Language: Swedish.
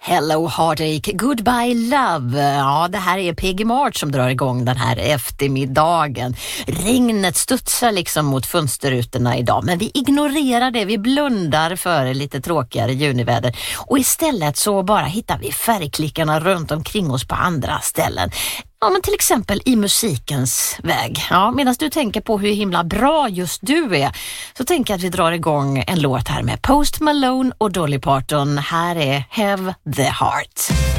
Hello Heartache, Goodbye Love. Ja, det här är Peggy March som drar igång den här eftermiddagen. Regnet studsar liksom mot fönsterrutorna idag, men vi ignorerar det. Vi blundar för lite tråkigare juniväder och istället så bara hittar vi färgklickarna runt omkring oss på andra ställen. Ja, men till exempel i musikens väg. Ja, medan du tänker på hur himla bra just du är, så tänker jag att vi drar igång en låt här med Post Malone och Dolly Parton. Här är Have the Heart.